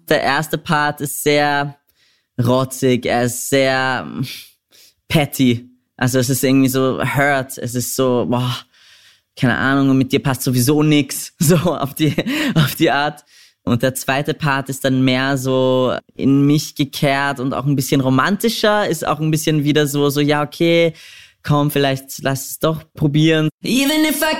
Der erste Part ist sehr rotzig, er ist sehr petty. Also es ist irgendwie so hurt, es ist so, boah, keine Ahnung, und mit dir passt sowieso nix, so auf die Art. Und der zweite Part ist dann mehr so in mich gekehrt und auch ein bisschen romantischer, ist auch ein bisschen wieder so, ja, okay, komm, vielleicht lass es doch probieren. Even if I